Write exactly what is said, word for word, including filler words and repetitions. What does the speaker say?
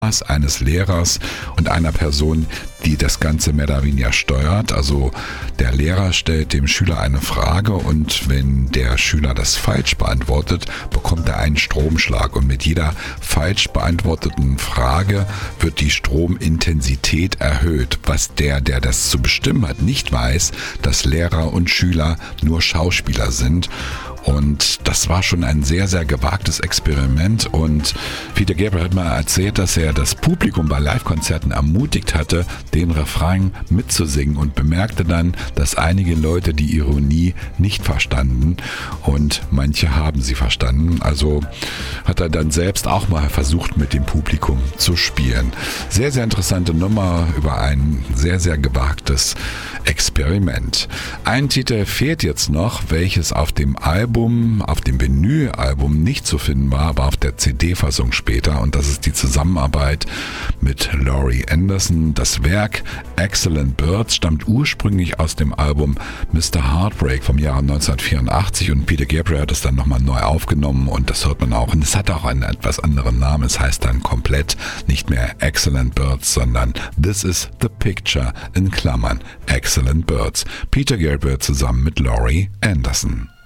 eines Lehrers und einer Person, die das Ganze mehr oder weniger steuert. Also der Lehrer stellt dem Schüler eine Frage und wenn der Schüler das falsch beantwortet, bekommt er einen Stromschlag. Und mit jeder falsch beantworteten Frage wird die Stromintensität erhöht. Was der, der das zu bestimmen hat, nicht weiß, dass Lehrer und Schüler nur Schauspieler sind. Und das war schon ein sehr, sehr gewagtes Experiment. Und Peter Gabriel hat mal erzählt, dass er das Publikum bei Live-Konzerten ermutigt hatte, den Refrain mitzusingen und bemerkte dann, dass einige Leute die Ironie nicht verstanden und manche haben sie verstanden. Also hat er dann selbst auch mal versucht, mit dem Publikum zu spielen. Sehr, sehr interessante Nummer über ein sehr, sehr gewagtes Experiment. Ein Titel fehlt jetzt noch, welches auf dem Album, auf dem Vinyl-Album nicht zu finden war, aber auf der C D-Fassung später. Und das ist die Zusammenarbeit mit Laurie Anderson. Das Werk Excellent Birds stammt ursprünglich aus dem Album Mister Heartbreak vom Jahre neunzehnhundertvierundachtzig und Peter Gabriel hat es dann nochmal neu aufgenommen und das hört man auch. Und es hat auch einen etwas anderen Namen. Es heißt dann komplett nicht mehr Excellent Birds, sondern This is the Picture in Klammern Excellent Birds. Peter Gabriel zusammen mit Laurie Anderson.